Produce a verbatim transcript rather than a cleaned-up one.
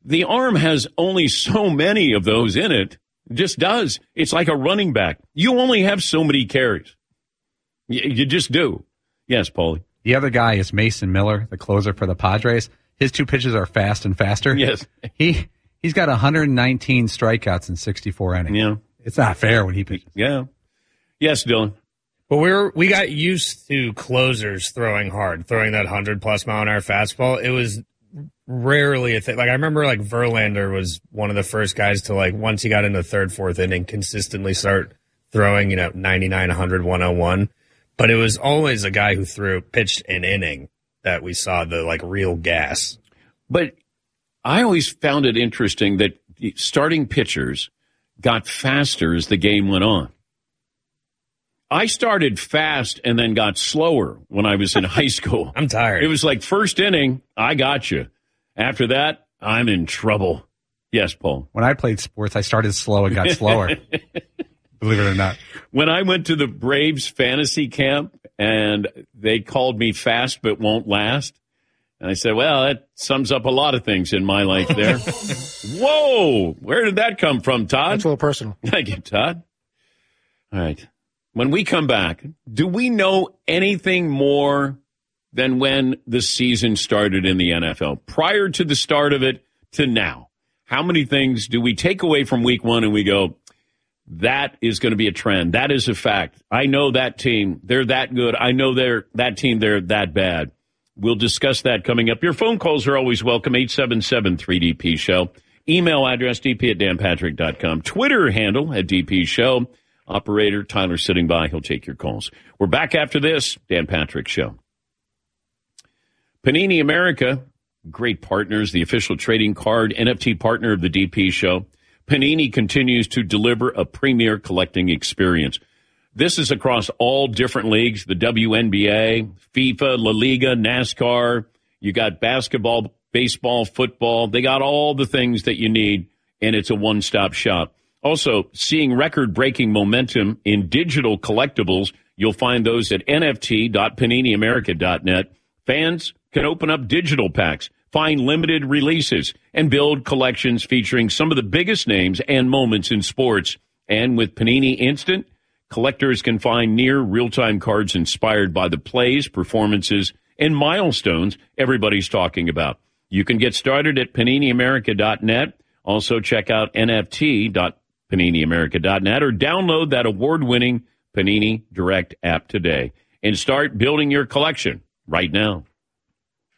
the arm has only so many of those in it. It just does. It's like a running back. You only have so many carries. You, you just do. Yes, Paulie. The other guy is Mason Miller, the closer for the Padres. His two pitches are fast and faster. Yes. He, he's got one hundred nineteen strikeouts in sixty-four innings. Yeah. It's not fair when he pitches. Yeah. Yes, Dylan. But we were we got used to closers throwing hard, throwing that hundred plus mile an hour fastball. It was rarely a thing. Like I remember, like Verlander was one of the first guys to, like, once he got into third, fourth inning, consistently start throwing, you know, ninety-nine, one hundred, one oh one. But it was always a guy who threw pitched an inning that we saw the, like, real gas. But I always found it interesting that starting pitchers got faster as the game went on. I started fast and then got slower when I was in high school. I'm tired. It was like first inning, I got you. After that, I'm in trouble. Yes, Paul. When I played sports, I started slow and got slower. Believe it or not. When I went to the Braves fantasy camp and they called me fast but won't last, and I said, well, that sums up a lot of things in my life there. Whoa! Where did that come from, Todd? That's a little personal. Thank you, Todd. All right. When we come back, do we know anything more than when the season started in the N F L? Prior to the start of it to now, how many things do we take away from week one and we go, that is going to be a trend. That is a fact. I know that team. They're that good. I know they're that team. They're that bad. We'll discuss that coming up. Your phone calls are always welcome. eight seven seven, three D P show. Email address, d p at dan patrick dot com. Twitter handle at D P show. Operator Tyler sitting by. He'll take your calls. We're back after this. Dan Patrick Show. Panini America, great partners, the official trading card, N F T partner of the D P Show. Panini continues to deliver a premier collecting experience. This is across all different leagues, the W N B A, FIFA, La Liga, NASCAR. You got basketball, baseball, football. They got all the things that you need, and it's a one-stop shop. Also, seeing record-breaking momentum in digital collectibles, you'll find those at N F T dot panini america dot net. Fans can open up digital packs, find limited releases, and build collections featuring some of the biggest names and moments in sports. And with Panini Instant, collectors can find near real-time cards inspired by the plays, performances, and milestones everybody's talking about. You can get started at panini america dot net. Also, check out N F T dot panini america dot net or download that award-winning Panini Direct app today and start building your collection right now.